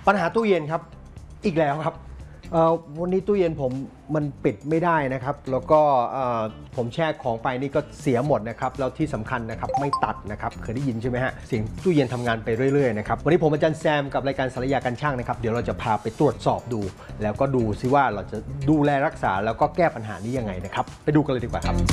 ปัญหาตู้เย็นครับอีกแล้วครับวันนี้ตู้เย็นผมมันปิดไม่ได้นะครับแล้วก็ผมแช่ของไปนี่ก็เสียหมดนะครับแล้วที่สำคัญนะครับไม่ตัดนะครับเคยได้ยินใช่ไหมฮะเสียงตู้เย็นทำงานไปเรื่อยๆนะครับวันนี้ผมอาจารย์แซมกับรายการสารยาการช่างนะครับเดี๋ยวเราจะพาไปตรวจสอบดูแล้วก็ดูซิว่าเราจะดูแลรักษาแล้วก็แก้ปัญหานี้ยังไงนะครับไปดูกันเลยดีกว่าครับ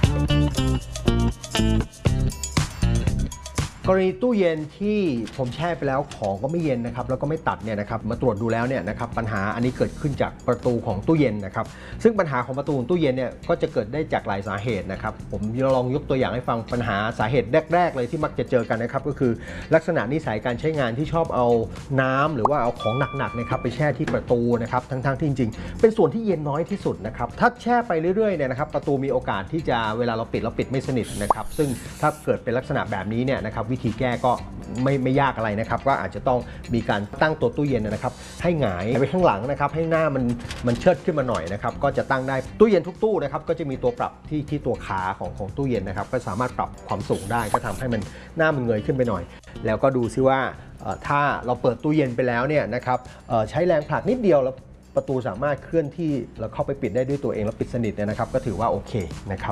กรณีตู้เย็นที่ผมแช่ไปแล้วของก็ไม่เย็นนะครับแล้วก็ไม่ตัดเนี่ยนะครับมาตรวจดูแล้วเนี่ยนะครับปัญหาอันนี้เกิดขึ้นจากประตูของตู้เย็นนะครับซึ่งปัญหาของประตูของตู้เย็นเนี่ยก็จะเกิดได้จากหลายสาเหตุนะครับผมลองยกตัวอย่างให้ฟังปัญหาสาเหตุแรกๆเลยที่มักจะเจอกันนะครับก็คือลักษณะนิสัยการใช้งานที่ชอบเอาน้ำหรือว่าเอาของหนักๆนะครับไปแช่ที่ประตูนะครับทั้งที่จริงๆเป็นส่วนที่เย็นน้อยที่สุดนะครับถ้าแช่ไปเรื่อยๆเนี่ยนะครับประตูมีโอกาสที่จะเวลาเราปิดไม่สนิทนะครับซึ่งถ้าเกิดเป็นลักษณะแบบนี้เนี่ยนะครับวิธีแก้ก็ไม่ยากอะไรนะครับก็อาจจะต้องมีการตั้งตัวตู้เย็นนะครับให้หงายไปข้างหลังนะครับให้หน้ามันเชิดขึ้นมาหน่อยนะครับก็จะตั้งได้ตู้เย็นทุกตู้นะครับก็จะมีตัวปรับที่ตัวขาของตู้เย็นนะครับก็สามารถปรับความสูงได้ก็ทำให้มันหน้ามันเงยขึ้นไปหน่อยแล้วก็ดูซิว่าถ้าเราเปิดตู้เย็นไปแล้วเนี่ยนะครับใช้แรงผลักนิดเดียวแล้วประตูสามารถเคลื่อนที่แล้วเข้าไปปิดได้ด้วยตัวเองแล้วปิดสนิทเนี่ยนะครับก็ถือว่าโอเคนะครับ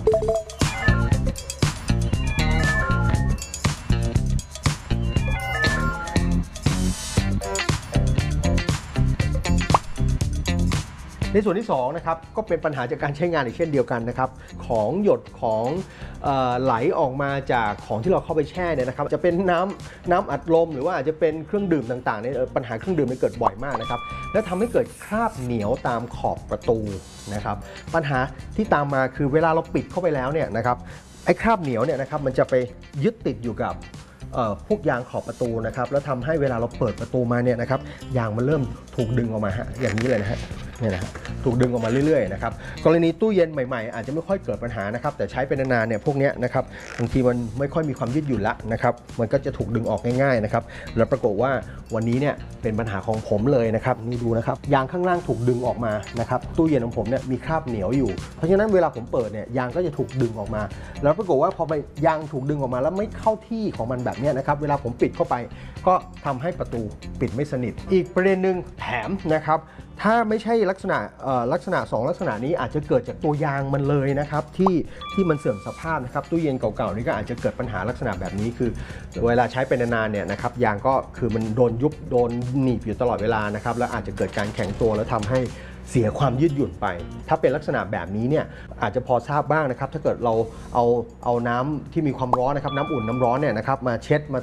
ในส่วนที่2นะครับก็เป็นปัญหาจากการใช้งานอีกเช่นเดียวกันนะครับของหยดของไหลออกมาจากของที่เราเข้าไปแช่เนี่ยนะครับจะเป็นน้ำอัดลมหรือว่าอาจจะเป็นเครื่องดื่มต่างๆเนี่ยปัญหาเครื่องดื่มมันเกิดบ่อยมากนะครับและทำให้เกิดคราบเหนียวตามขอบประตูนะครับปัญหาที่ตามมาคือเวลาเราปิดเข้าไปแล้วเนี่ยนะครับไอ้คราบเหนียวเนี่ยนะครับมันจะไปยึดติดอยู่กับพวกยางขอบประตูนะครับแล้วทำให้เวลาเราเปิดประตูมาเนี่ยนะครับยางมันเริ่มถูกดึงออกมาอย่างนี้เลยนะฮะเนี่ยนะถูกดึงออกมาเรื่อยๆนะครับกรณีตู้เย็นใหม่ๆอาจจะไม่ค่อยเกิดปัญหานะครับแต่ใช้เป็นนานๆเนี่ยพวกนี้นะครับบางทีมันไม่ค่อยมีความยืดหยุ่นละนะครับมันก็จะถูกดึงออกง่ายๆนะครับแล้วปรากฏว่าวันนี้เนี่ยเป็นปัญหาของผมเลยนะครับนี่ดูนะครับยางข้างล่างถูกดึงออกมานะครับตู้เย็นของผมเนี่ยมีคราบเหนียวอยู่เพราะฉะนั้นเวลาผมเปิดเนี่ยยางก็จะถูกดึงออกมาแล้วปรากฏว่าพอยางถูกดึงออกมาแล้วไม่เข้าที่ของมันแบบนี้นะครับเวลาผมปิดเข้าไปก็ทำให้ประตูปิดไม่สนิทอีกประเด็นหนึ่งแถมนะครับถ้าไม่ใช่ลักษณะ2ลักษณะนี้อาจจะเกิดจากตัวยางมันเลยนะครับที่มันเสื่อมสภาพนะครับตู้เย็นเก่าๆนี่ก็อาจจะเกิดปัญหาลักษณะแบบนี้คือเวลาใช้เป็นนานๆเนี่ยนะครับยางก็คือมันโดนยุบโดนหนีบอยู่ตลอดเวลานะครับแล้วอาจจะเกิดการแข็งตัวแล้วทำให้เสียความยืดหยุ่นไปถ้าเป็นลักษณะแบบนี้เนี่ยอาจจะพอทราบบ้างนะครับถ้าเกิดเราเอาน้ำที่มีความร้อนนะครับน้ำอุ่นน้ำร้อนเนี่ยนะครับมาเช็ดมา